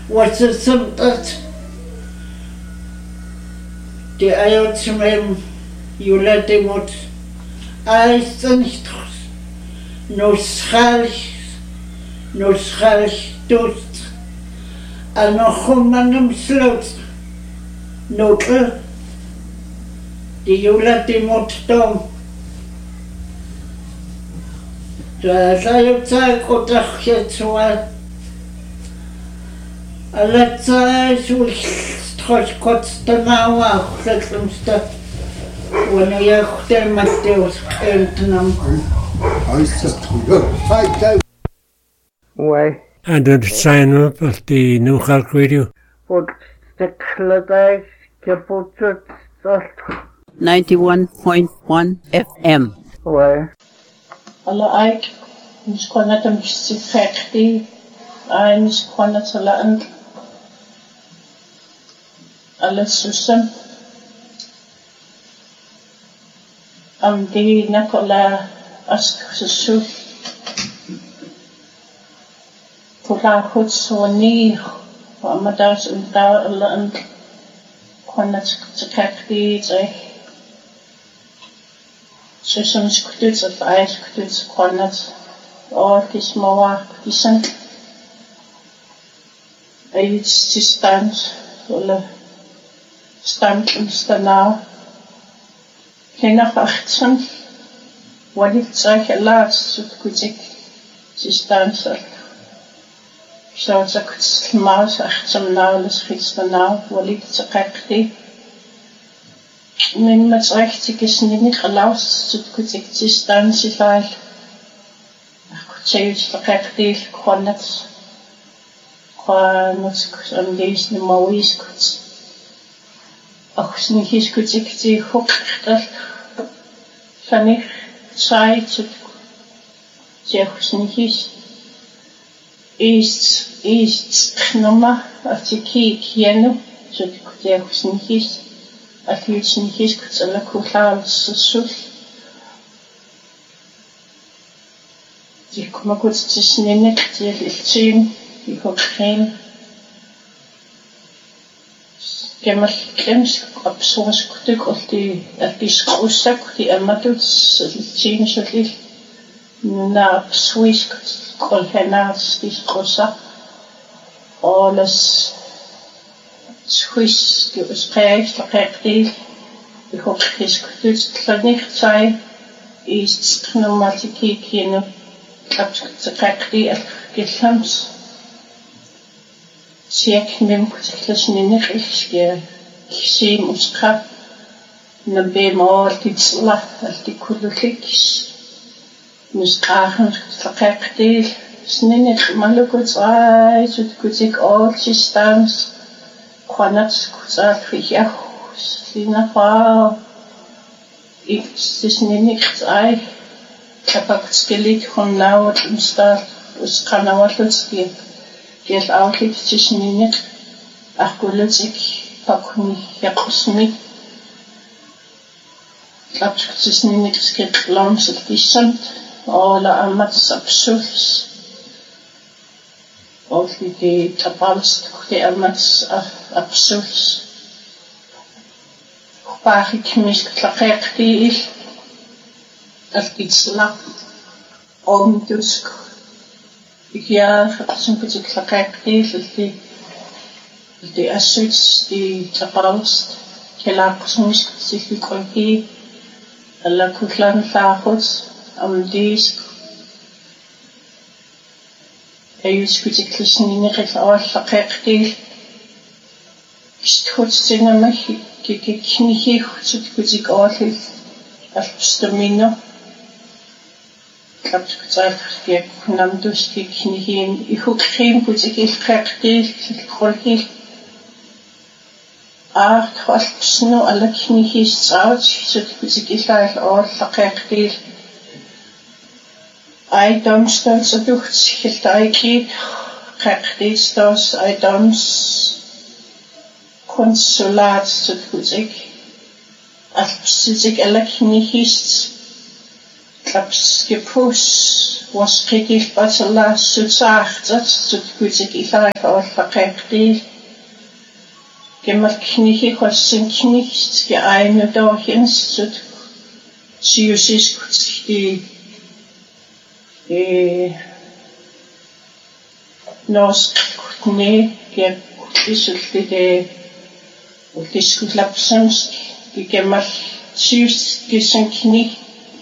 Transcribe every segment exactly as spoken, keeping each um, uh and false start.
was het somt dat die Eiertsmem Julette moet eisenstros no schalig no schalig dost en nog om aan hem sloot no ke die Julette moet dom daar zei op zij kodachje zwaar alle zij zo stros kotste nou ook leklemste wanneer je goed met deus entnam Why? And then sign up at the New Clark Radio. But the Cladai Kaputut ninety-one point one F M. Why? Alla aik, mis konna tam sikrekti, ai mis konna talaan. Alla susam. Am di nakola ask susu. Kula khut soni, wa madas unta alla an konna sikrekti zai. Susam skututs of ice skututs konnat, or kis mawa kisan. Ayits to stand, oder stand und stanau. Kenach achtsam, walit zach elat sut kutik to stand so. So za kuts maus achtsam now les khits now walit zakakti. Men met recht is niet geluisterd tot kutik te staan zoveel. Ik zei het verkeerd gewoon het gewoon het aan deze de moois kuts. Ook niet is kutik te goed dat van ik zei tot zeg niet is is is nummer als ik ken tot zeg niet is. Als je het niet is, kun je het ook laten. Je komt goed te zien, je hebt zien, je hebt geen. Je hebt geen op zo'n stuk of die schroestek, die emmer doet, die zien zo lief. Na op Swiss, kol henaars, die schroestek. Alles. Swiss, die bespreekt, verrektig. Ik hoop dat het het niet zijn. Is het normaal te kijken. Ik heb het verrektig, het soms. Zie ik neem het het niet echt. Ik zie hem ons kracht. En dan ben je maar altijd sla, altijd koeligjes. Dus graag het verrektig. Het is niet maar ook het uit, het goed ik altijd staan. Kwanat kuzat vijf, sina pa, ik is niet ai. Ik heb ook gelet van nou het instaat, dus kan nou wat het skiën. Geef ook het is niet. Ach goed, ik pak niet, ja kosmiek. Ik heb het is niet skiët langs het kisant, alle amat absurd. Of die tapals, die amat absurd. Waar ik mis klaar die als iets lang om dus ik ja als een beetje klaar die die die assets die tapals klaar soms zich ik kon hier alla kutlan fagot om deze Eus kutik lisnin ref awal faqaqti istkhutsin ma kikiknihi khutsit kutik awal alstamino kapt kutsaf ki kunam dus kiknihi ikhukrim kutik ilqaqti khulhi ah khwalsno ala knihi saut sut kutik ilal awal faqaqti I don't stand so ducht het aiki krachtig stos I don't consulaat tot goed ik als zit ik elk niet is klaps gepus was krigil batala sutsaachtat sutkutik ilaik olfaqeqti gemal knihi khossin knicht ge eine dorchens sut siusis kutski e nos kutne ge isulti de utiskutlapsams gemal sius gesen knicht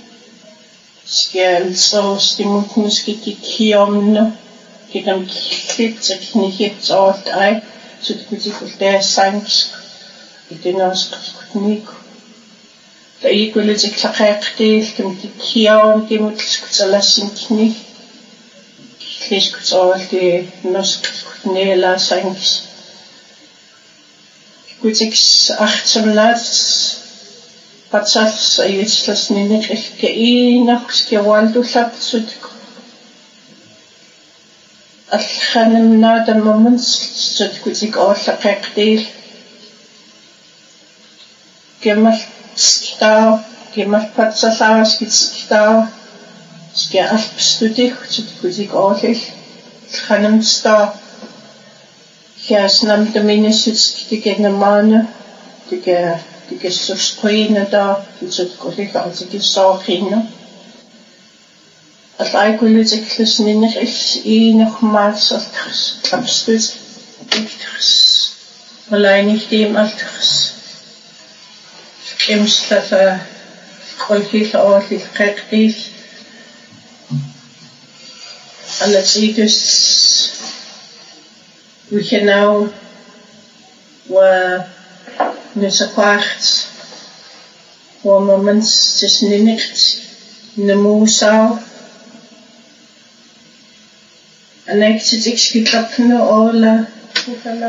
Skal så stimut måske kigge om nu, det dem klip så knige så alt ej, så det kunne sige der sangs i den også teknik. Der ikke ville det klare det, dem de kigge om det mod så lade sin knige. Klisk så alt det norsk knæla sangs. Kunne ikke achtsam lads. Patsas ayislas ninik ilke'inak skiwaldullap sutku. Alkhanimna damamans sutku tik ollaqeqtil. Gemal skitao, gemal patsalaa skitao. Skia alpstudik sutku tik ollil. Alkhanimsta. Kias namdamine sutskitikennamane. Tika Det er så sprøjende der, det er godt ikke altid det så rene. At jeg kunne til klassen ind i en og meget så klapstød, ikke og lege ikke dem alt. Kæmst der går helt over lidt rigtigt. Alle tides, vi kan nå, hvor Nessa kwart, waar moments tussen de nikt, de moesau. En ik zit ik schiklappende ola, ola,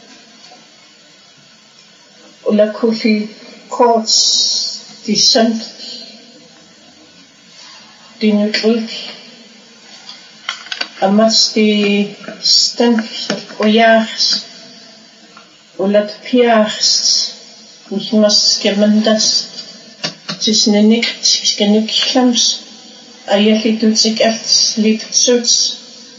ola koffie koorts, die sunt, die nutruk. Amas die stink, ojaars. Ola piars. Ich muss gemendas. Tussen de nikt, skenukklams. Eigenlijk doet zich echt lief zoets.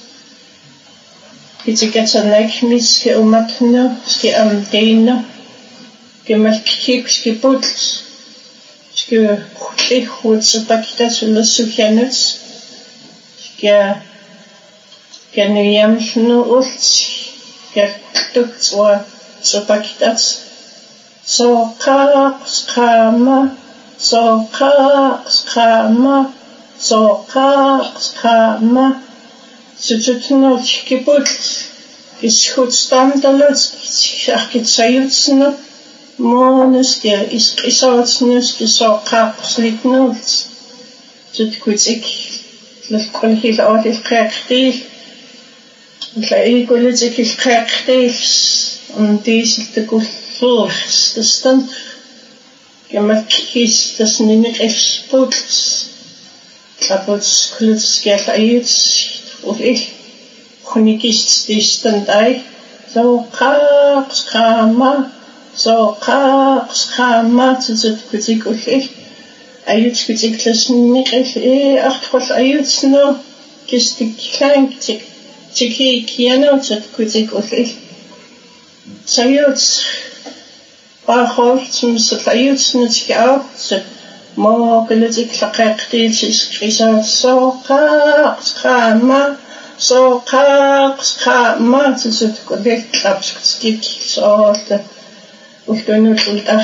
Het is echt een lijkmis, ske omatne, ske amdene. Gemal kik, ske boedels. Ske goed, goed, zo pakita, zo lussukianuts. Ske, ske nu jamsnu ult. Ske dukt, zo pakitas. So kaks kama, so kaks kama, so kaks kama. Så tutno skibut, is goed standalos, ik sayutsno, monus der is isotsnus, so kaks litnuts. Tut goed ik, dat kon heel aardig krijgen. Ik wil het ik krijgen, en deze te goed. Volgens de stand, je mag kiezen dat ze niet echt spoelt. Dat wordt gelukkig uit, of ik kon niet kiezen die stand uit. Zo kaaks kama, zo kaaks kama, zo zit goed ik of ik. Uit goed ik dat ze niet echt achteraf uit, no. Kies die klein, tik, tik, kiano, zo goed ik of ik. Zo uit. Waarhoofd som så tlayutsnet skjau, så mågelet ik laqeqtil skrisa så kaks kama, så kaks kama, så så det går lidt klapskik, så det uftønnet ultag.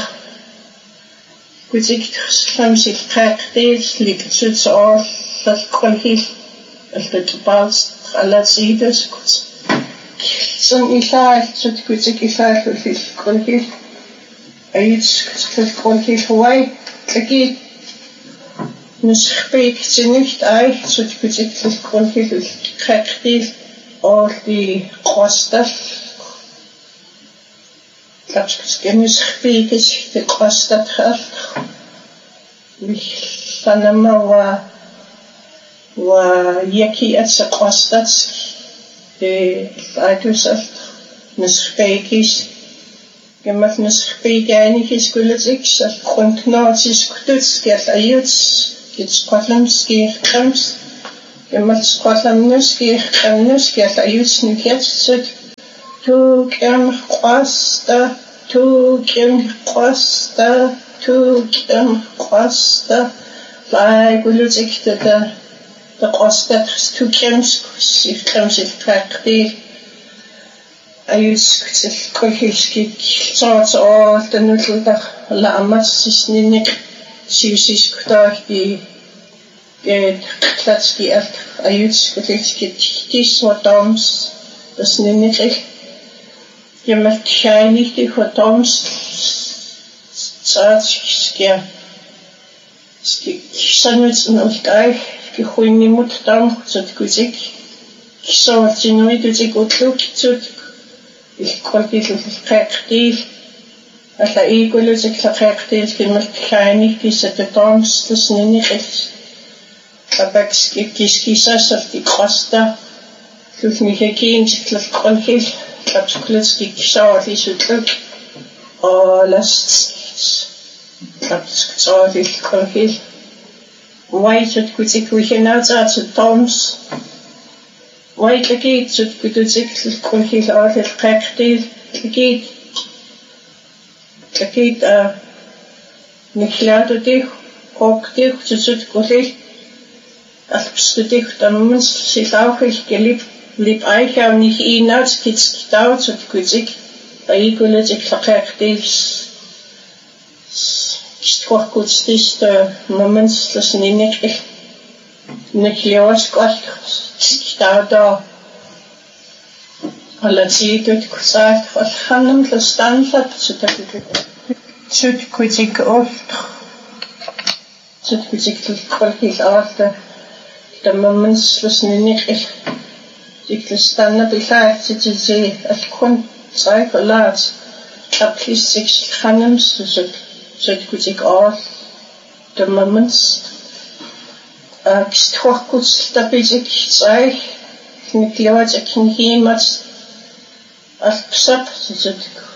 Kuzik slamsik qeqtil, liktsut så det kolhil, det balst alat sides kut. Sådan i klar, så det kuzik i klar kolhil. Ayuts kon heel Hawaii, lagi nusbek ze niet uit, zo dat ik het kon heel krijg al die kosten. Dat ik nusbek is de kosten had. Ik van hem wa wa yaki het ze kosten. De uitwisselt nusbek is. Je mag nusbek einig is kulit ik, dat kon knaltjes kuts, get ayuts. Skotlandski krems. Gemmal Skotlandski kremnuski at ayusni kjetsut. Tu kem qasta, tu kem qasta, tu kem qasta. Lai gulutikte da da qasta tu krems si krems il trakti. Ayus kutil kolhiski tsot o da nutulda la amas sisninik siusis kutaki. Get klatski alt ayus kutilski tis wa doms das ninik. Gemmal shiny die wa doms tsat skia. Sanwits en ultai gehoini mut dam zut kuzik. So tinui kuzik utluk zut. Ich konnte es praktisch. Alla igulus ik praktisch gemmal shiny diese doms das ninik. Abaks kiskisas of die kosta. Luf mich again zit kolhil. Kapskulski kisawat is utluk. O last Kapskulski kolhil. White zut kuzik wihenat at zut doms. White legit zut kuzik kolhil at praktisch. Legit. Legit a niklado dich. Ok dich zut kolhil. Als studiert dan mens zich ook geliebt, liep eigenlijk niet in uit, kids gedouwd, zo goed ik, bij ik wil het ik verkrijg deze, is toch goed is de moments, dat is niet echt, niet leeuws kort, gedouwd daar, alle zie het gezegd, wat gaan hem te staan zat, zo dat ik, zo goed ik ook, zo goed ik het kwaliteit uit. De moments was niet echt. Ik sta op de kaart zitten ze als kon zij verlaat. Dat is zich gaan zo zo goed ik al. De moments. Ik sta goed dat is ik zij. Ik geloof ik kan iemand als psap zo.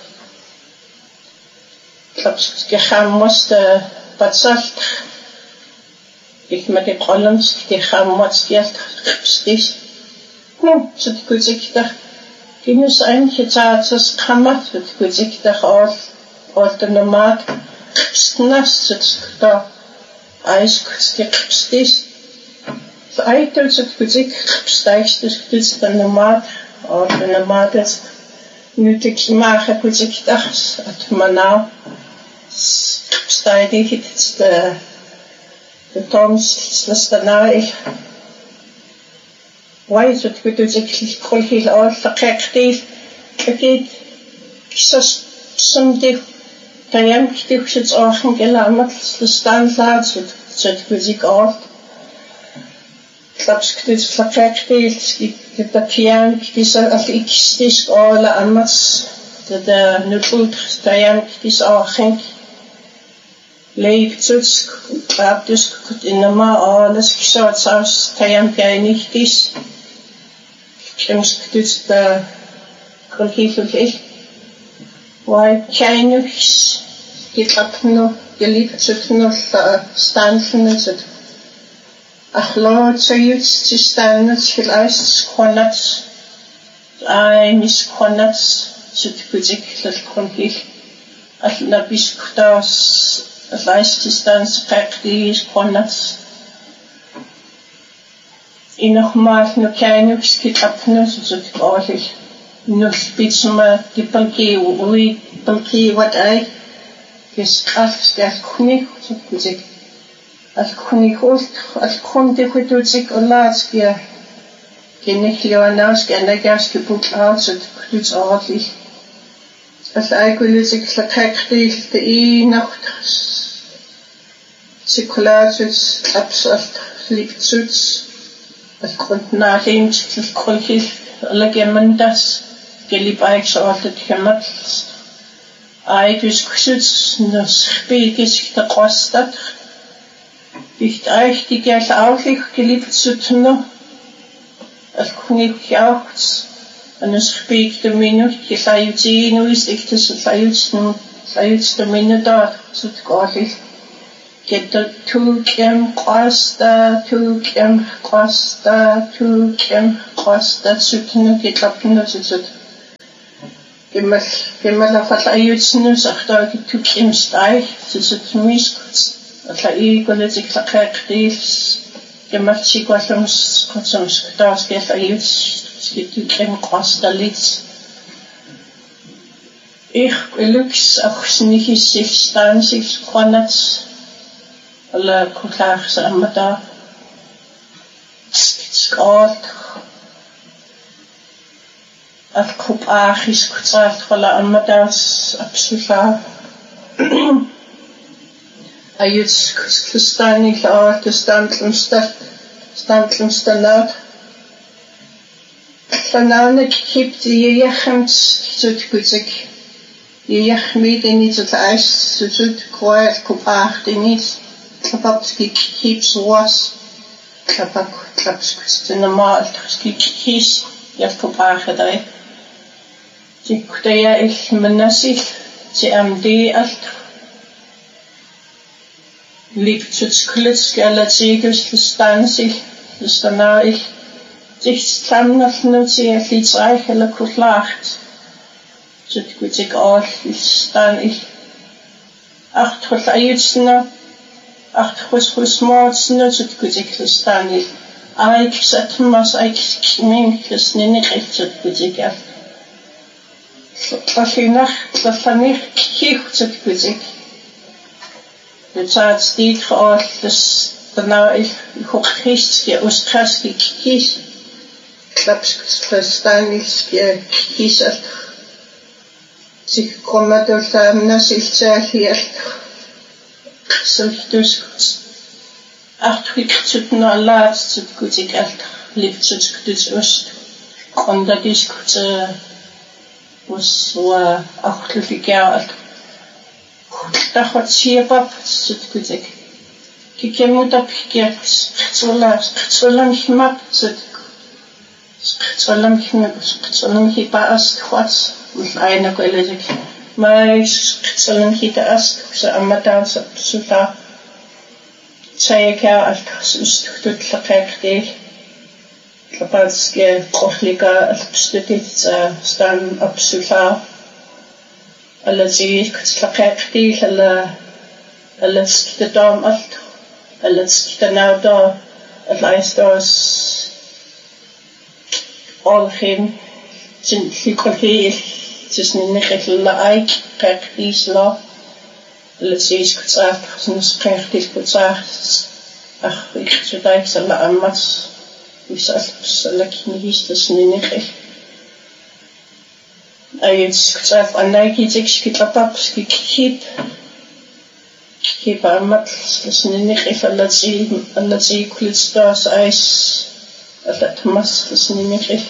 Ik heb gegaan moest patsalt. Ik met de columns die gaan motskeert stis. Nou, zo goed ik daar. Die moest eindelijk zaterdags kammer, zo goed ik daar al al de normaal snas zo daar ijs stis. Zo eigenlijk zo goed ik stijgt dus dus de normaal al de normaal is nu te maken goed ik daar het maar nou stijgt het de de toms was daarna ik why zo goed dus ik kon heel al verkrijgt is het is soms kan je hem stuk het ogen gelaten de stand laat zo zo goed ik al klapsk dus verkrijgt is de papier is als ik is alle anders de de nuttig stijgen is al geen leeft dus grab dus in de ma alles geschaut saus tayam kai nicht is kems dus de kolhifel ich why chinese get up no geliebt zu no stanfen so ach lord so you to stand it vielleicht konat I mis konat so kuzik das kolhif ach na bis das Het lijst is dan praktisch konats. In nog maar nog kleine skitapnes zo het oorlijk. Nog spits maar die pankie hoe pankie wat hij is als dat konig zo gezegd. Als konig hoort als kon de goed doet zich laat keer. Ken ik jou nou scan dat gas geboekt uit zo het oorlijk. Als eigenlijk zich verkrijgt de een nacht. Circulatus absolut liefzuts het grond nagemt het kolhis alle gemendas gelib ik zo altijd gemat ai dus kusuts nos speekis de kostat nicht euch die gleich auch geliebt zu tun als konig auch en es speek de minut je zei zien hoe is ik dus zei het nu zei het de minut daar zo het kolhis Get two kim quasta, two kim quasta, two kim quasta, sutinu get up in the sut. Gimmel, gimmel of a youths, after two kim stay, sut miscuts, a la egoletic la cactis, gimmel chiquatums, cotsums, das get a youths, get two kim quasta lids. Ich lux auch nicht sich staan sich quanats. Alla kuklaar sa amata skot al kup achis kutsart alla amatas absoluta ayuts kustani la te standlumsta standlumsta nat Tanane kipt je jechemt zut kutsik je jechmid in iets het ijs zut kwaad kup ach denis Klapapski keeps was Klapak klapskus in the mall keeps Jakobage dai. Die kudaya ich menasich die M D alt liegt zu klitz galatigers distanzig ist danach ich sich zusammen sie viel reich eller kutlacht zu kutig all ist dann ich acht verleitsner Ach, was was smarts not to critical standing. I set mas I mean just nini recht critical. Was ich nach das fand ich kicht zu kritik. Jetzt hat die Frau das genau ich hoch ist die Ostraski kies. Klaps verstanden ist kies. Sie kommen durch das ich sehr hier. So dus acht week zut na laat zut goed ik echt lief zut dus oost en dat is goed was zo acht lief jaar dat wat zie pap zut goed ik kijk je moet op je zo laat zo lang gemaakt zut zo lang gemaakt zo lang je pas wat met een kwelle maar zo lang je de as zo amata zo daar zei ik ja als is het lekkerdig kapalske proflika stukjes staan op sofa alles is lekkerdig alle alles de dam af alles de nou daar het lijst is al geen zijn lekkerdig het is niet echt leuk praktisch la alles is gezegd zijn praktisch gezegd ach ik zou daar zullen aanmas is als lekker niet is niet echt hij is gezegd en hij kiet ik schiet op op schiet kiep kiep aanmat is niet echt alles zie alles zie klits daar ijs dat mas is niet echt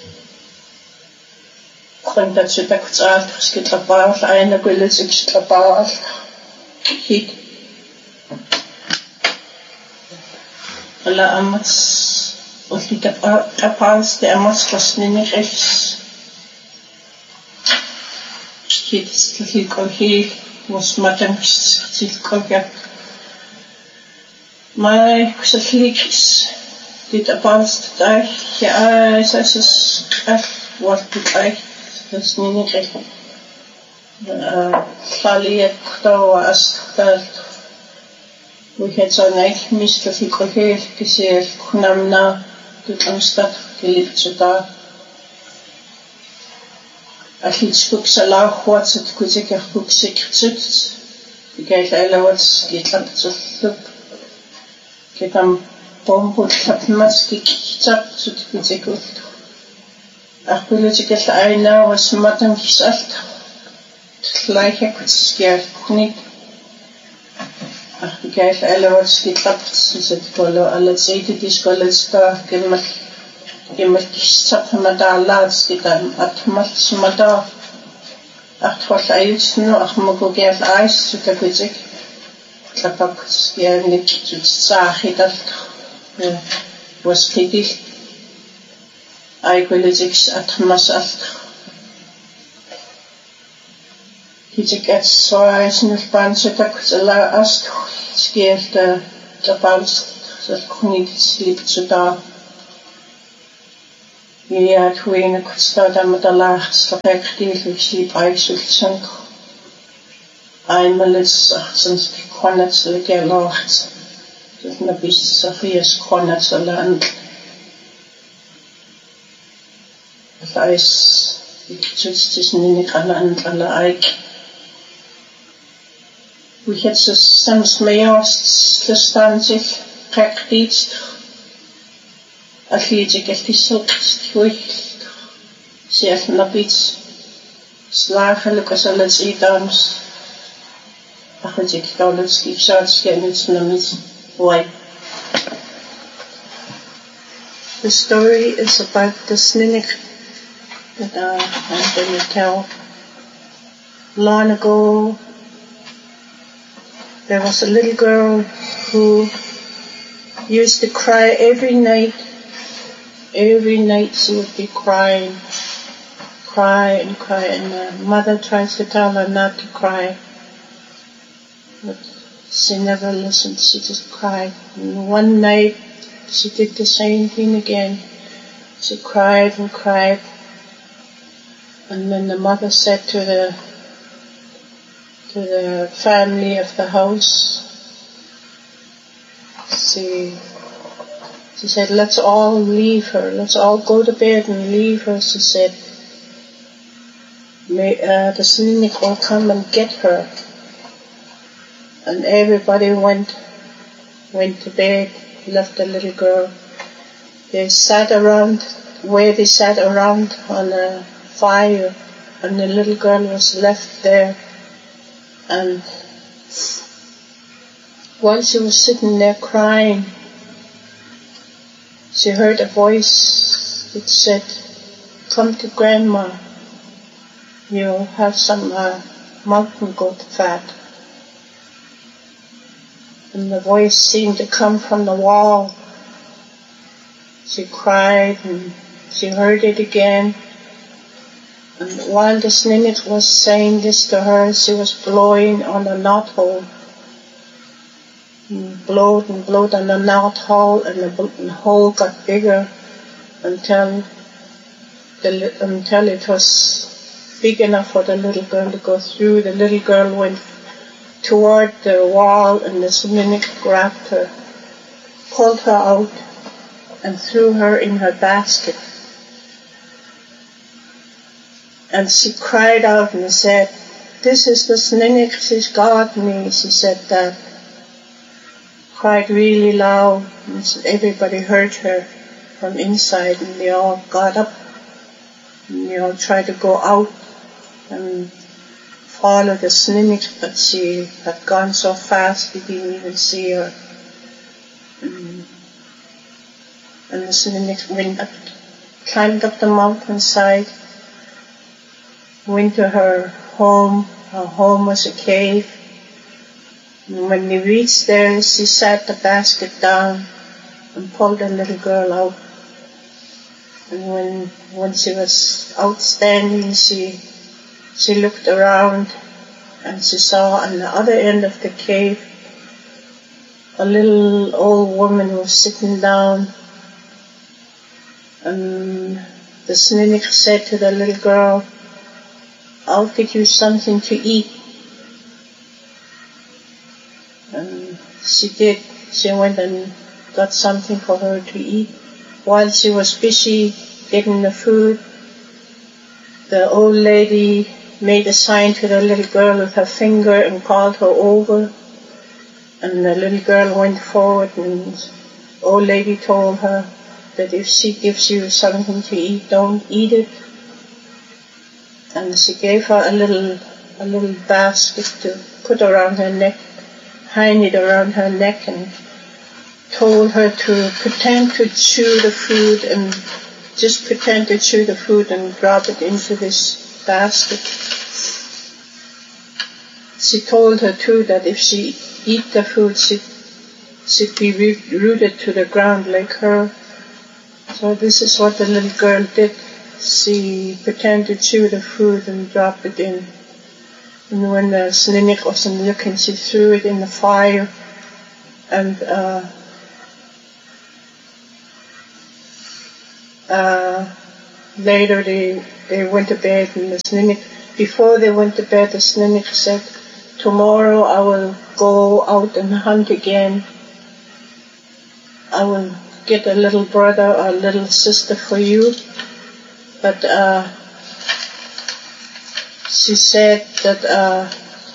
und dazu da kurz alt es geht dabei auf eine Gülle sich dabei auf hit alla amas und die kapals der amas was nicht rechts geht es viel kolhi was man dann sich kolja mai kusaflix die kapals da ja es ist was du das ist nicht recht. Verliert da als das, wo ich jetzt auch nicht misst, viel Kohle gesehen, Kunamna, die Amstadt gelebt zu da. Als ich gucke, so lau, was es gut ist, ich gucke, sich zützt. Die Geld alle, was geht ab zu flug. Geht am Baumwood, klappt Maske, gekickt, so gut ist gut. Ach, politiek is einer, was man dann gesagt hat. Gleiche kurz Geld nicht. Ach, die Geld alle, was geklappt ist, alle, alle Seite, die Schule da, gemacht, gemacht, ich sag mal da, lass die dann, hat macht mal da. Ach, was eigentlich nur, ach, man go Geld Eis, so da gut ich. Klappt kurz Geld nicht, so sag ich das, was krieg ich. Eigenlijk at masaf. Kijkt het zo is nu van zo dat ze la ast scared the bounce that couldn't sleep to da. Yeah, when I could start on the last, the back deal, sleep ice with sunk. I'm a little since the cornets will get lost. There's no beasts of his cornets of land. The ice, it just isn't in the land, and the ike. We had some smayers to stand it, pack deeds. A llyd get I silk llwyllt, sy'n na bits, slach a lucas a lyds I dams, a chydig gael skip shards gen it's na mis why. The story is about the Snunnig that uh, I'm going to tell. Long ago, there was a little girl who used to cry every night. Every night she would be crying, cry and cry, and her mother tries to tell her not to cry, but she never listened, she just cried. And one night she did the same thing again. She cried and cried, and then the mother said to the to the family of the house, she She said, let's all leave her. Let's all go to bed and leave her. She said, May, uh, the Snunnig will come and get her. And everybody went, went to bed, left the little girl. They sat around, where they sat around on a fire, and the little girl was left there. And while she was sitting there crying, she heard a voice that said, come to Grandma, you'll have some uh, mountain goat fat. And the voice seemed to come from the wall. She cried and she heard it again. And while the Snunnig was saying this to her, she was blowing on a knothole. And blowed and blowed on the knot hole, and the hole got bigger until the, until it was big enough for the little girl to go through. The little girl went toward the wall, and the Snunnig grabbed her, pulled her out, and threw her in her basket. And she cried out and said, this is the Snunnig, she's got me. She said that. Cried really loud, and everybody heard her from inside, and they all got up, and they all tried to go out and follow the Snunnig, but she had gone so fast they didn't even see her. And, and the Snunnig went up, climbed up the mountainside, went to her home. Her home was a cave. And when they reached there, she sat the basket down and pulled the little girl out. And when when she was outstanding, she she looked around, and she saw on the other end of the cave a little old woman was sitting down. And the Snunnig said to the little girl, I'll get you something to eat. And she did. She went and got something for her to eat. While she was busy getting the food, the old lady made a sign to the little girl with her finger and called her over. And the little girl went forward, and the old lady told her that if she gives you something to eat, don't eat it. And she gave her a little, a little basket to put around her neck, hang it around her neck, and told her to pretend to chew the food and just pretend to chew the food and drop it into this basket. She told her too that if she eat the food, she'd, she'd be rooted to the ground like her. So this is what the little girl did. She pretended to chew the food and drop it in. And when the Snunnig wasn't looking, she threw it in the fire and uh, uh, later they they went to bed, and the Sninik, before they went to bed, the Sninik said, tomorrow I will go out and hunt again. I will get a little brother or a little sister for you. But uh, she said that uh,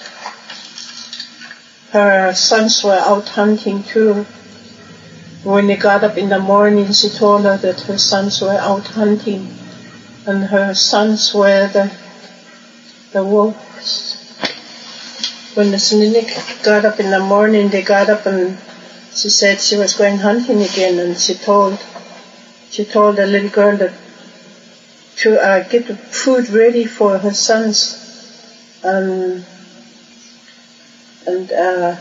her sons were out hunting too. When they got up in the morning, she told her that her sons were out hunting, and her sons were the the wolves. When the Sninik got up in the morning, they got up and she said she was going hunting again, and she told she told the little girl that to uh, get the food ready for her sons, um, and uh,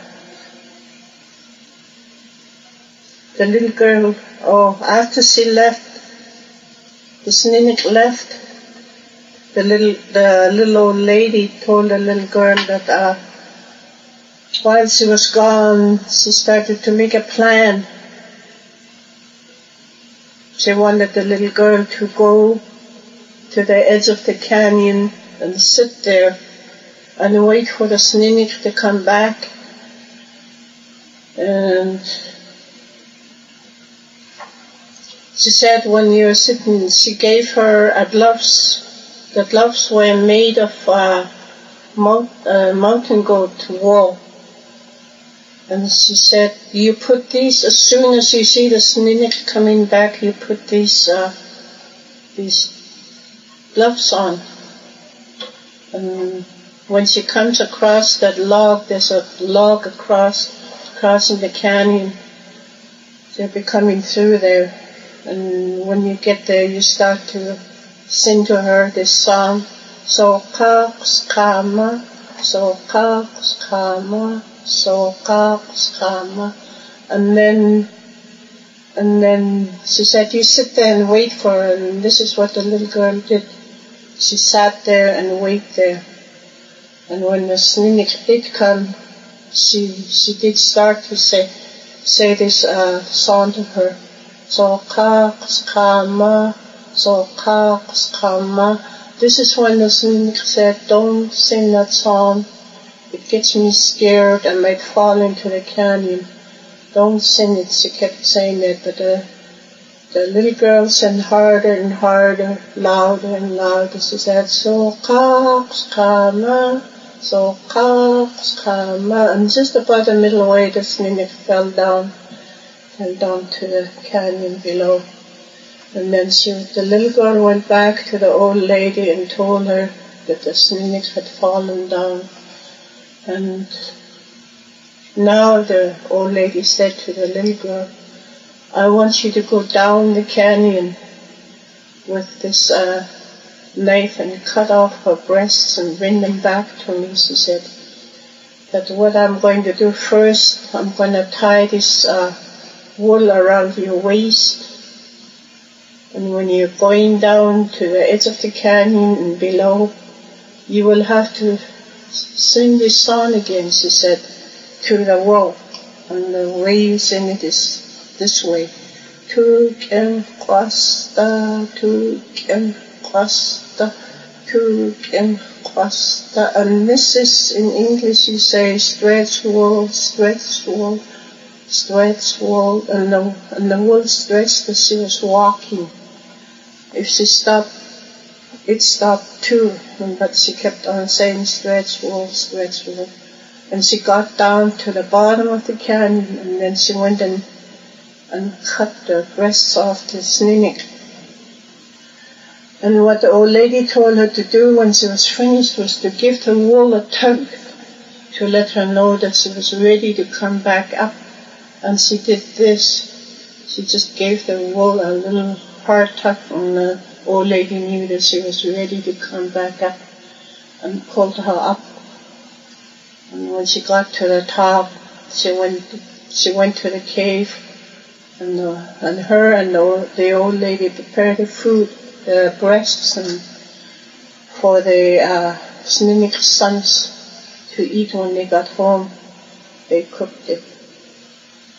the little girl, oh, after she left, the Sninik left, the little the little old lady told the little girl that uh, while she was gone, she started to make a plan. She wanted the little girl to go to the edge of the canyon and sit there and wait for the Sninik to come back. And she said when you're sitting, she gave her a gloves. The gloves were made of uh, mount, uh, mountain goat wool. And she said, you put these, as soon as you see the Sninik coming back, you put these uh, these gloves on. And when she comes across that log, there's a log across, crossing the canyon. They'll be coming through there. And when you get there, you start to sing to her this song. So kaks kama, so kaks kama, so kaks kama. And then, and then she said, you sit there and wait for her. And this is what the little girl did. She sat there and waited there. And when the Sninik did come, she she did start to say say this uh, song to her. So kaks kama, so kaks kama. This is when the Sninik said, don't sing that song. It gets me scared. I might fall into the canyon. Don't sing it. She kept saying that, but the the little girl sang harder and harder, louder and louder. She said, so kaks kama, so kaks kama. And just about the middle way, the Sninik fell down, fell down to the canyon below. And then she, the little girl went back to the old lady and told her that the Sninik had fallen down. And now the old lady said to the little girl, I want you to go down the canyon with this uh, knife and cut off her breasts and bring them back to me, she said. That what I'm going to do first, I'm going to tie this uh, wool around your waist. And when you're going down to the edge of the canyon and below, you will have to sing this song again, she said, to the world. And the way you sing it is this way. Tukem kwasta, tukem kwasta, tukem kwasta. And this is, in English you say, stretch wool, stretch wool, stretch wool. And the, and the wool stretched as she was walking. If she stopped, it stopped too. But she kept on saying, stretch wool, stretch wool. And she got down to the bottom of the canyon, and then she went and and cut the breasts off the Sninik. And what the old lady told her to do when she was finished was to give the wool a tug to let her know that she was ready to come back up. And she did this. She just gave the wool a little hard tug, and the old lady knew that she was ready to come back up, and pulled her up. And when she got to the top, she went she went to the cave. And, uh, and her and the old, the old lady prepared the food, the breasts, and for the uh, Sninik sons to eat when they got home. They cooked it.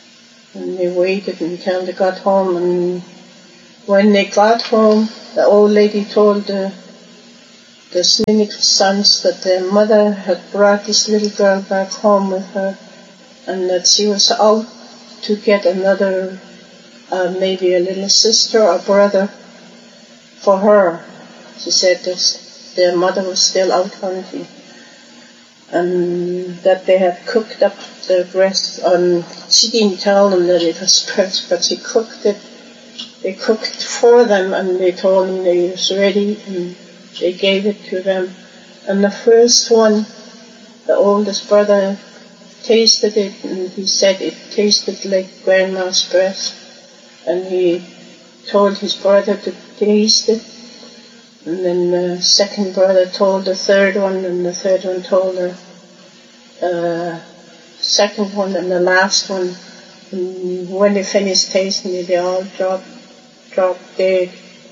And they waited until they got home, and when they got home, the old lady told the, the Sninik sons that their mother had brought this little girl back home with her, and that she was out to get another, uh, maybe a little sister or brother for her. She said that their mother was still out hunting, and that they had cooked up the breast. Um, she didn't tell them that it was breast, but she cooked it. They cooked for them, and they told them it was ready, and they gave it to them. And the first one, the oldest brother, tasted it, and he said it tasted like grandma's breast. And he told his brother to taste it. And then the second brother told the third one, and the third one told the uh, second one, and the last one. And when they finished tasting it, they all dropped, dropped dead.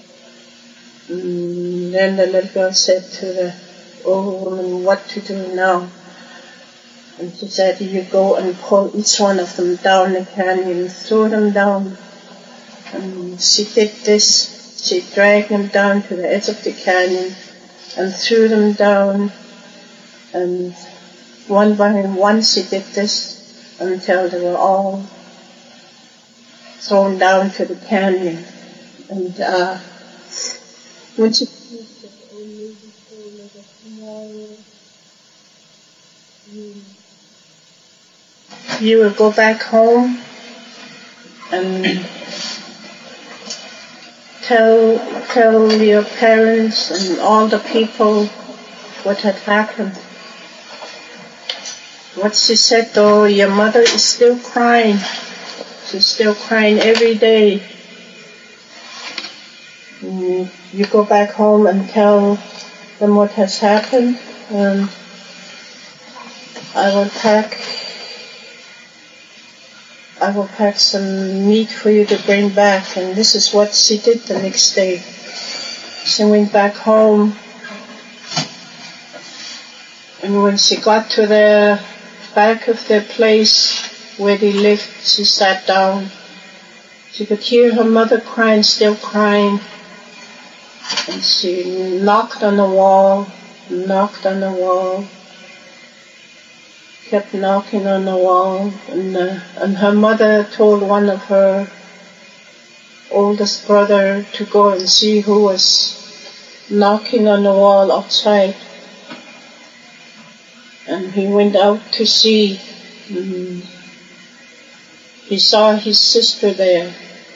And then the little girl said to the old woman, what to do now? And she said, you go and pull each one of them down the canyon, throw them down. And she did this. She dragged them down to the edge of the canyon and threw them down. And one by one she did this until they were all thrown down to the canyon. And uh, when she finished, the old lady told her that tomorrow you, you will go back home and tell tell your parents and all the people what had happened. What she said though, your mother is still crying. She's still crying every day. And you go back home and tell them what has happened. And I will pack I will pack some meat for you to bring back. And this is what she did the next day. She went back home, and when she got to the back of the place where they lived, she sat down. She could hear her mother crying, still crying. And she knocked on the wall, knocked on the wall. Kept knocking on the wall, and, uh, and her mother told one of her oldest brother to go and see who was knocking on the wall outside. And he went out to see. And he saw his sister there,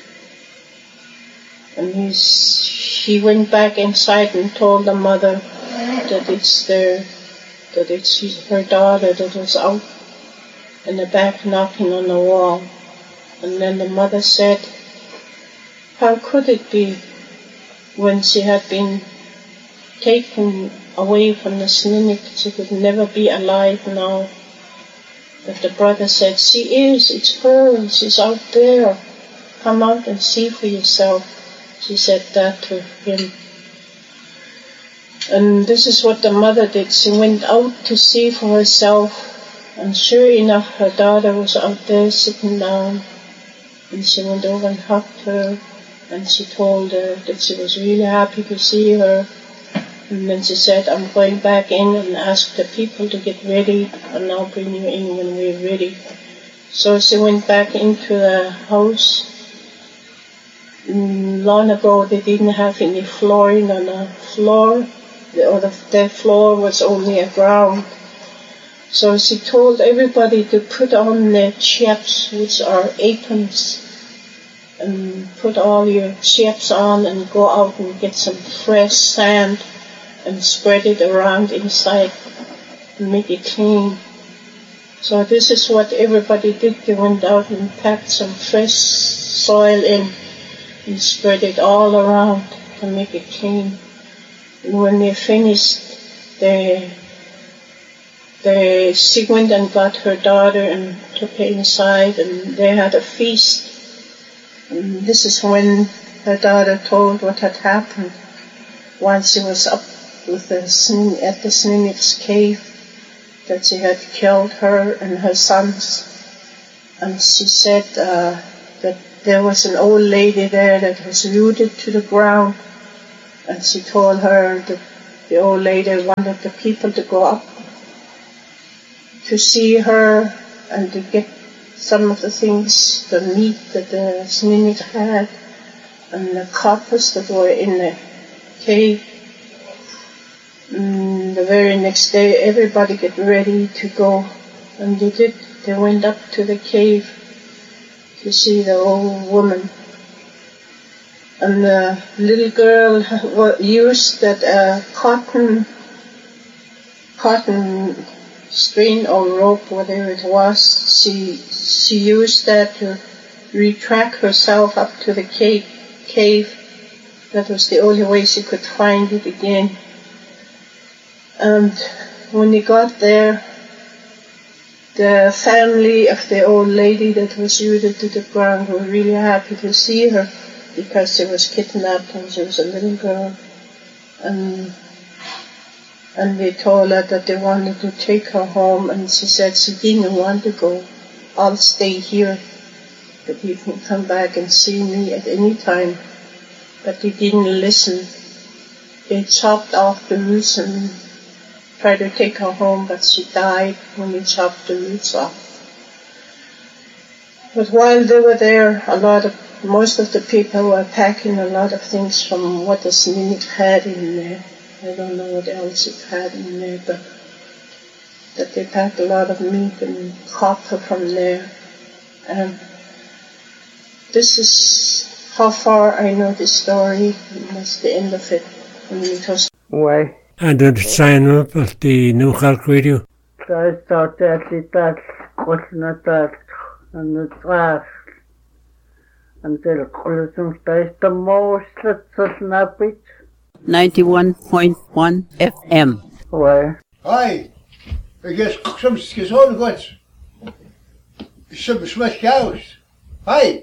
and he's, he went back inside and told the mother that it's their that it's her daughter that was out in the back knocking on the wall. And then the mother said, how could it be when she had been taken away from the Sninik, she could never be alive now? But the brother said, she is, it's her, she's out there. Come out and see for yourself. She said that to him. And this is what the mother did. She went out to see for herself, and sure enough, her daughter was out there sitting down. And she went over and hugged her, and she told her that she was really happy to see her. And then she said, I'm going back in and ask the people to get ready, and I'll bring you in when we're ready. So she went back into the house. Long ago, they didn't have any flooring on the floor. Or the, the floor was only a ground. So she told everybody to put on their chaps, which are aprons, and put all your chaps on and go out and get some fresh sand and spread it around inside and make it clean. So this is what everybody did. They went out and packed some fresh soil in and spread it all around to make it clean. And when they finished, they, they, she went and got her daughter and took her inside, and they had a feast. And this is when her daughter told what had happened. Once she was up with the, at the Sninik's cave, that she had killed her and her sons, and she said uh, that there was an old lady there that was rooted to the ground, and she told her that the old lady wanted the people to go up to see her and to get some of the things, the meat that the Sninnik had and the coppers that were in the cave. Mm, the very next day everybody get ready to go, and they did. They went up to the cave to see the old woman. And the little girl used that uh, cotton, cotton string or rope, whatever it was. She she used that to retract herself up to the cave. Cave. That was the only way she could find it again. And when he got there, the family of the old lady that was rooted to the ground were really happy to see her, because she was kidnapped and she was a little girl. And and they told her that they wanted to take her home, and she said she didn't want to go. I'll stay here, that you can come back and see me at any time. But they didn't listen. They chopped off the roots and tried to take her home, but she died when they chopped the roots off. But while they were there, a lot of, most of the people were packing a lot of things from what the Sninnik had in there. I don't know what else it had in there, but that they packed a lot of meat and copper from there. And this is how far I know the story, and that's the end of it. And it was Why? And the sign up of the New York Radio. I thought that it that was not that and the trash. And the collision is the most that's not it. ninety-one point one F M. Why? Hi, ik is soms gezond goed. Soms smash cows. Hi.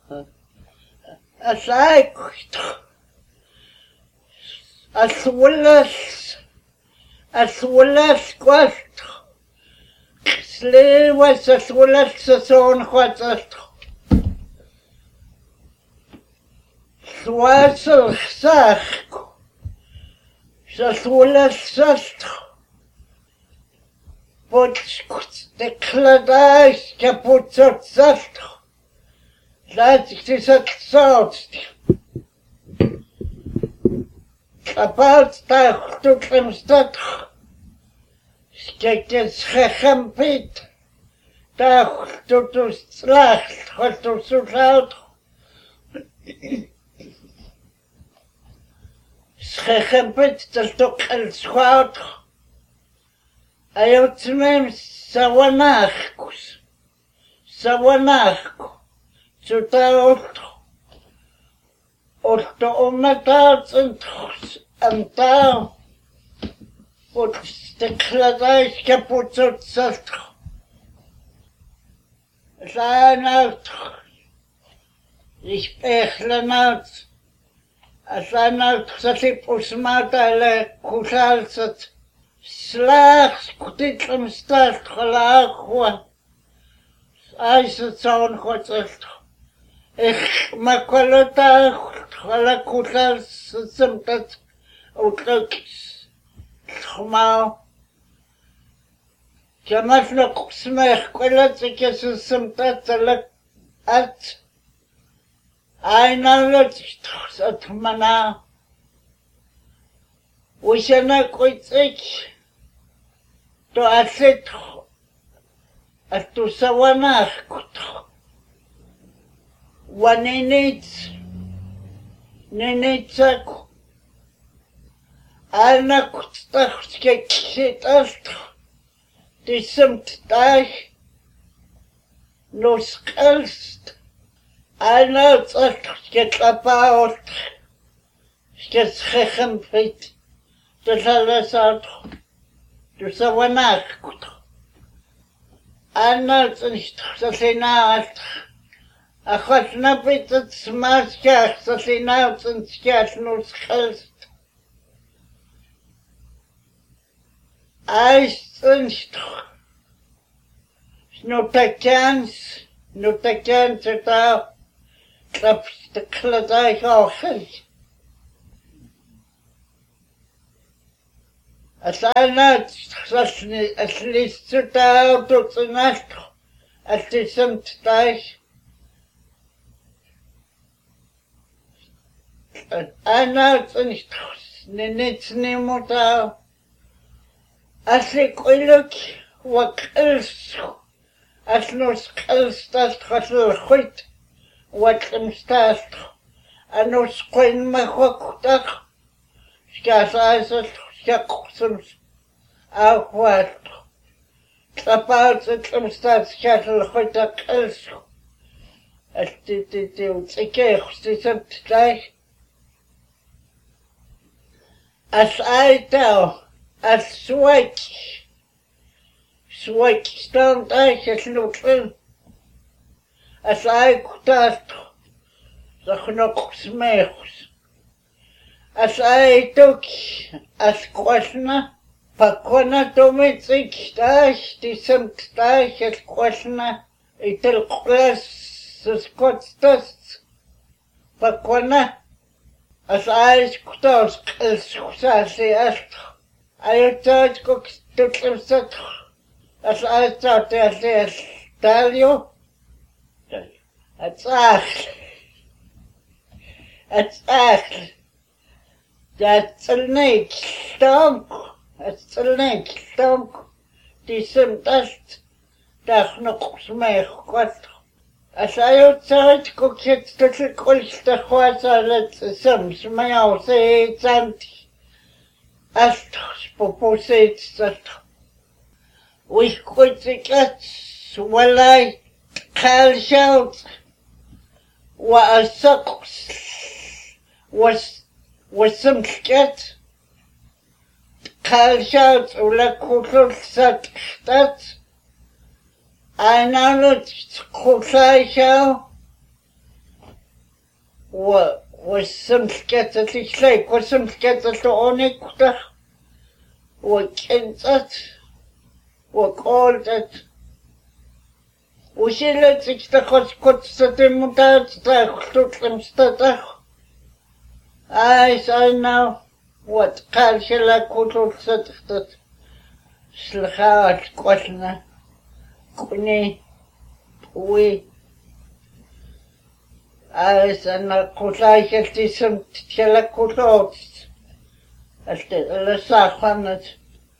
As I as well as as well as quest. Slave was as well as the son what it. Swasel sach. As well as just. But the kladais kaput zat. That is a thought. About that to Klemstad. Skekes Hechampit. That to to slacht, what to suit. Hechampit, that to Kelschout. I have to name Sawanachkus. Sawanachkus. So that och då ometaats en tros en där och det klädde ska på så sätt Sanat ich behlanat Sanat satip usmata le kusalsat slag skutitlem start khalaqwa Aisatson khotsat Ich makolota khala kutal simtat utluk khma Jamas no kusmeh kolat ke simtat lak at Aina lot at mana Ushana koitsik to aset at to sawanach kuto One needs, needs a Anna kutstach get alt, the simt dag, no skelst, Anna zach get about, gets hechempit, the salasat, the sawanach kut. Anna zach the senat. Ach na bitte smaskach, dat sie naut und skach nos helst. Eis und no takans, Nutakan Tata Claps the Cladai Hawkins. As I not at least Tata to the night at the same time. I know it's Ninits Nimota. I think we look what else as no skills that hustle white, what them start, and no squin my hook duck, scarce eyes of shackles, out what. Clap out the them start cattle white duck else. As the the the the cakes the same today. As I tell, as swake, swake stand I as looking, as I could ask, the knock smells. As I took, as questioner, Pakwana domestic dash, the same dash as questioner, it'll class the Scots dust, Pakwana. As I could ask, as Sassy asked, I thought cook to set, as I thought as I tell you. It's asked, it's asked, that's a neck stomp, it's a neck stomp, the same dust, that's no smell, what. As I outside cook it to the coast the horse I let some smell say it's anti. As Popo said that we could get well I call shout what a sucks was was some scat call shout or la cool sat that I know that Kukai show what was some scat at each lake, was some scat at the Onyx, what can that, what called that. We see let's each the hot cuts that the mutats that took them stutter. I say now what culture like could set that slahad question. Kuni, we, as an acusai gestism telecutos, as the Lasafanet.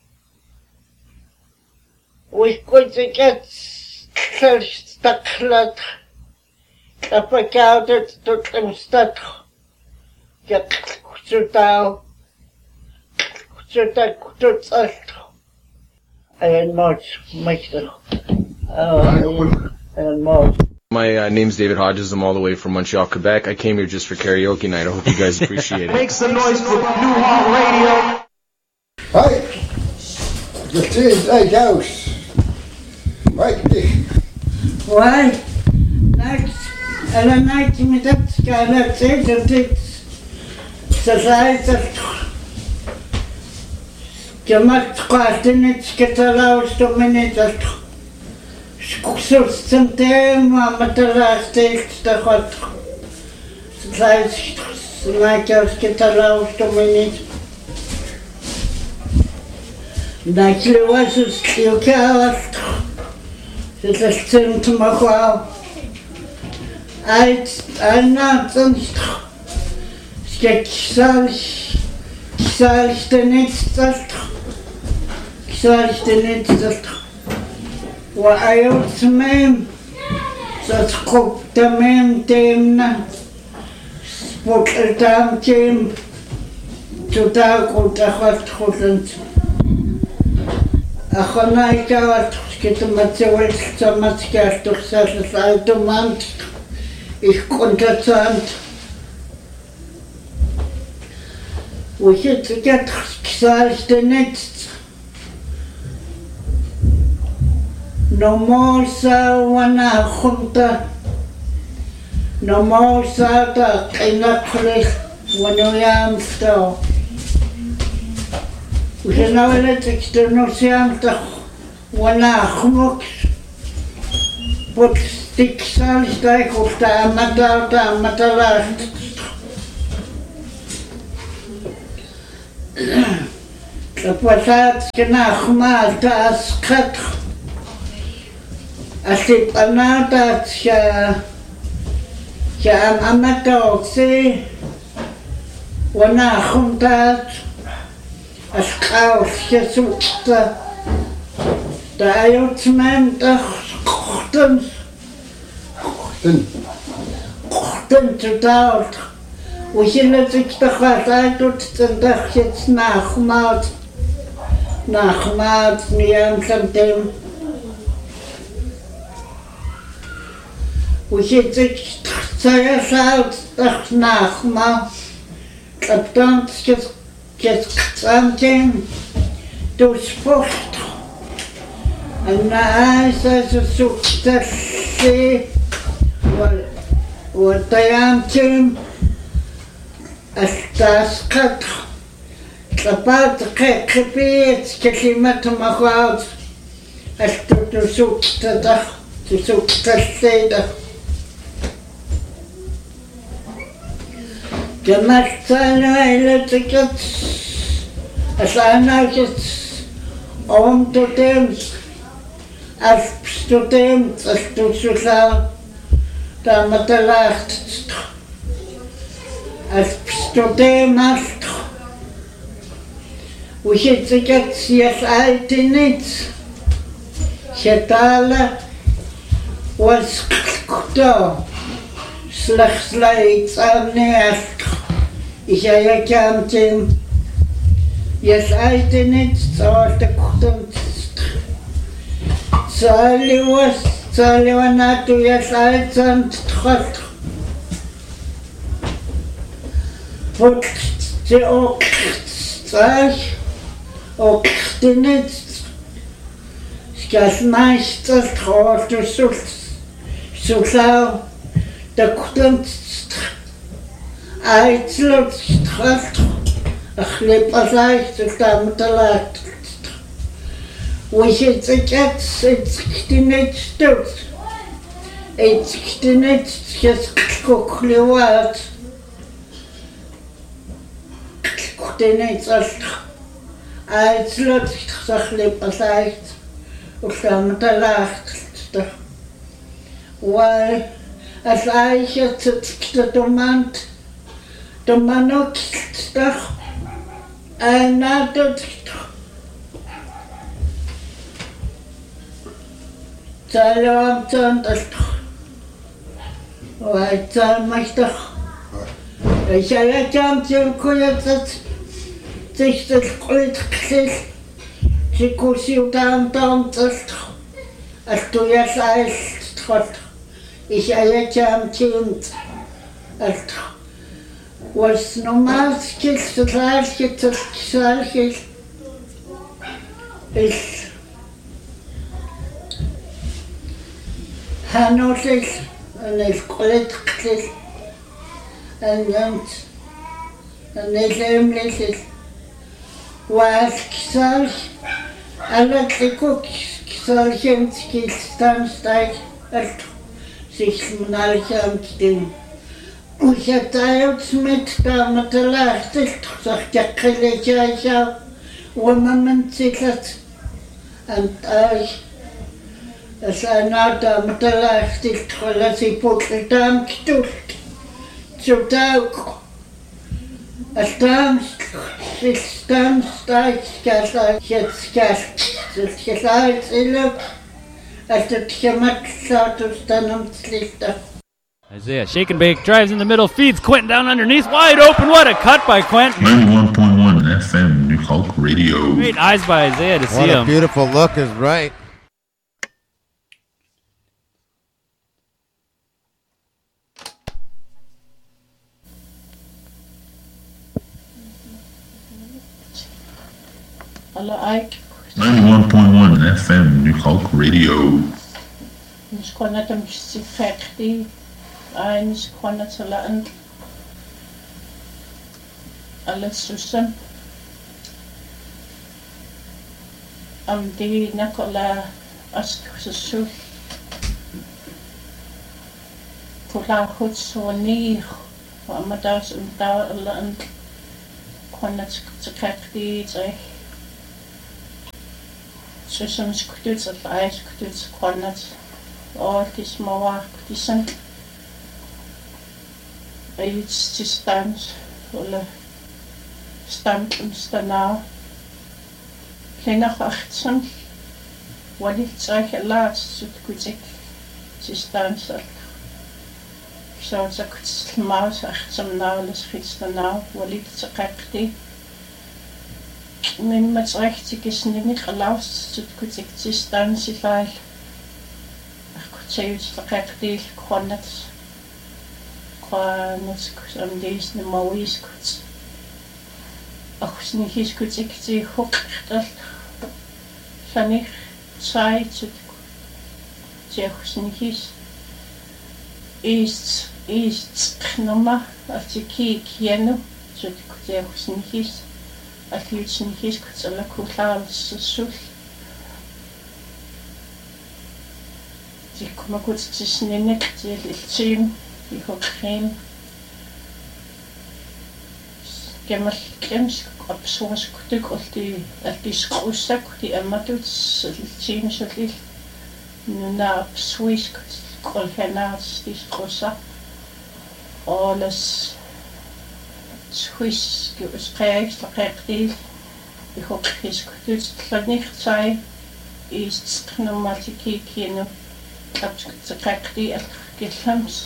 We could get stuck that capacauted to them stuck. Get to down, to that to I am not master. Oh, and more. My uh, name's David Hodges. I'm all the way from Montreal, Quebec. I came here just for karaoke night. I hope you guys appreciate it. Make some noise for New Hall Radio. Right. The team's eight house. Right. Why? Night, and a night me that sky, let's say that it's society. Gemacht quasi nicht getalaust um nicht das Schuss zum Thema mit der Last der hat seit nicht getalaust um nicht da ich was ist ja klar das ist zum machen als einer sonst ich sag ich denn nicht das sag ich denn nicht das وأيوت ميم ستخب تمام تيمنا سبوك التام تيم تتاكو تخط خطنت أخنا يكاوت كتما تسويت تمسكاش تخسر سايتو مانت ich konnte zahnt وشت جت كسالت نتت No more sa wana khunta No more sa ta kina khle wano yam sto Ujena wala tekster no siam ta wana khmok But Tiksaalista kultaa matalta matalasta. Lapuasaat kenahmaalta askat. Asipanaataat ja ja amatoksi. Wanahuntaat askaus jesukta. Dajutsmenta kochten. Kochten. Kochten totalt. Und ich hätte sich doch was eingesetzt, doch jetzt nachmacht. Nachmacht, mir am dem. Und ich hätte sich sehr schaut, doch nachmacht. Ab dann jetzt zusammen durchspucht. Und na, ist also so, dass sie, wo der Amtchen, Astaskat, Kapat, Kekipit, Kekimat, Mahad, as to the soup to the to soup to the the Maxana electrics, as I know it's on to them, as to them, as to Susa, the Matalacht. Als studeermaster. We zitten jetzt hier uit in niets. Getalen was daar. Slechts leids aan neer. Ik heb je kant in. Je uit in niets, zoals de kudent. Zal was, zal je naartoe je uit aan het trot. Wordt ze ook straks, ook niet. Als meester grote zoet, zo zou de kudent uitslot straks, een glip als uit de dame te laten. We zitten het, het niet doet. Het niet gekokleerd. Kudent als uitslot een glip als uit. Of dan te laag. Waar als eigen het domant, de man ook toch en na dat zal dan dat waar zal mij toch ik zei het dan toen kon je dat zich dat ooit gezegd. Je kon je dan dan dat als toen je zei het ik zei het dan toen het was normaal is het laatste dat gezegd is is Hanos is en is ooit gezegd en dan en is hemelijk is was gezegd alle gekookt Solchenski stanstijk het zich nalchant ding. Ik had uit met dame te laag, dus zag je geletje jou, waar men zit het. En thuis, als hij na dame te laag is, als hij poten dame doet, zo duik. Als dame is stanstijk, als hij het schijft. Het geluid is als het gemak zou toestaan om te lichten. Isaiah, shake and bake, drives in the middle, feeds Quentin down underneath, wide open, what a cut by Quentin. ninety-one point one F M, New Hulk Radio. Great eyes by Isaiah to what see him. What a beautiful look is right. ninety-one point one F M, New Hulk Radio. Nis kon het hem sifekti, nis kon het laten alles zussen. Am die nakola as zussen. kulahut suani amadas unta lan konat tsekakti tsai susum skututs of ice skututs konat all this mawa kutisant ayuts to stands oder stand und stana kleiner achtsen walit tsai laat sut kutik to stands so it's a good mouse achtsen now let's fix the now walit tsekakti men met rechtig is niet geloofd dat ik het distantie val. Ik zei het verkeerd kon het kon het om deze de moois goed. Ach, niet is goed ik zie hoek dat van ik zei het zeg niet is is is knoma als ik kijk hier nu zo ik zeg niet is. Als je het niet is, kan je ook laten zoeken. Ik kom ook uit de sneeuw, die lichtzeem, die ook geen. Ik heb maar gekend, op zo'n stuk, als die, als die schroestek, die emma doet, die lichtzeem zo licht. Nu na op zo'n stuk, al geen naast die schroestek. Alles. Swiss schrijft verrektig. Ik hoop dat het niet zij is normaal te kijken. Dat ze krijgt die het gelams.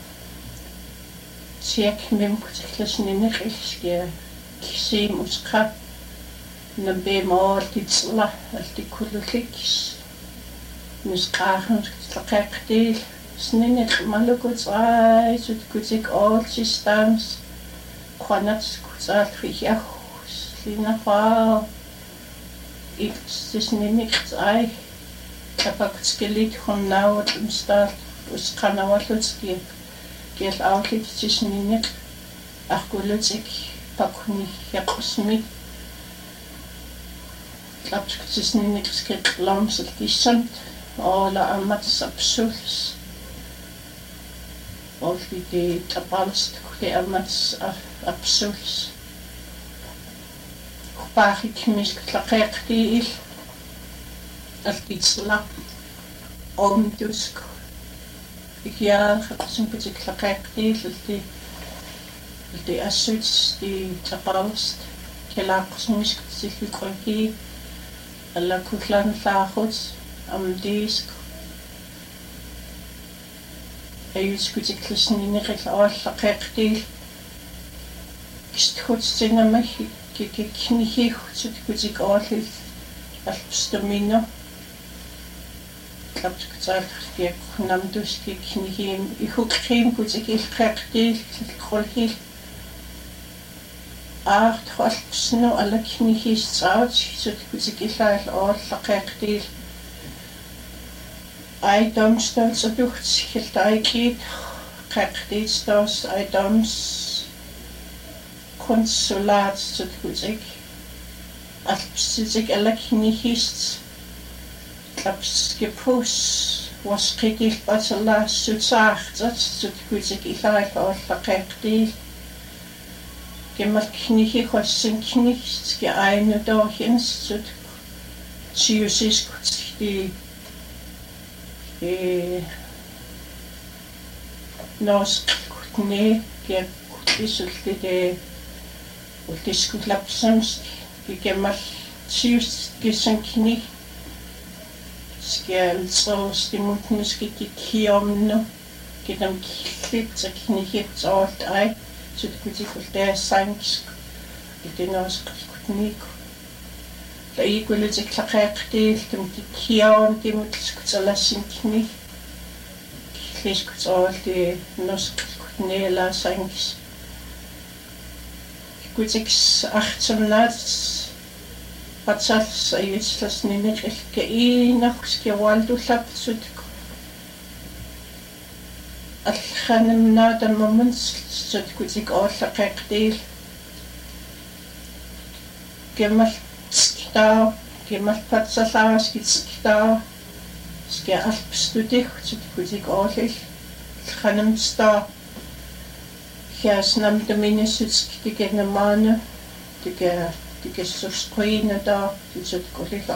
Check mem kutlas niet echt. Zie muska. Na be maar dit la die kulukis. Muska gaan krijgt die. Snel maar goed zij zo goed ik al systems. Konat kuzat fiach lina fa it's just nicht ei kapaks gelit von now im start us kana watlski geht auch jetzt ist nicht ach gulutsik pakuni ja kosmik klappt es nicht skit lams die sind alla amats absurds of die tapalst die amats absurds Paar ik mis klakkerti als iets la om dus ik ja zo'n beetje klakkerti als die die assuits die tapalst kelaks mis zich kolki alla kutlan faagot am disk ayus beetje klisnin reg al klakkerti is goed zingen mag ik niet goed goed ik altijd als stamina klopt het zelf ik nam dus ik niet ik ook geen goed ik is krachtig krachtig acht half snel alle knieën zout zo goed ik is al krachtig I don't start zo doet het eigenlijk krachtig dat I don't Consulaat zo goed ik als ik alle knieën als gepost was kritisch wat ze laatst zo zacht dat zo goed ik ik ga al verkeerd Gemalt knieën was zijn knieën geëine dagins zo zie je is die die nos nee die is die og det skulle lapsams gemmer syvs gesen kni skal så stimut måske kiomno gedam klip så kni helt alt ej så det kunne få der sanks det er også kni der I kunne se klart det dem kiom det må skulle lade sin kni klisk så det norsk kni la sanks Goed ik achternaast wat zelfs iets dat niet meer echt geënig geweld doet dat soort als gaan hem na de moment dat goed ik al verkijk deel gemeld daar gemeld wat zelfs iets daar ske afstudeer dat goed ik al Khanamsta Hiasnam Dominusitsk, die Genamane, die Gesusquina da, die Zutkolika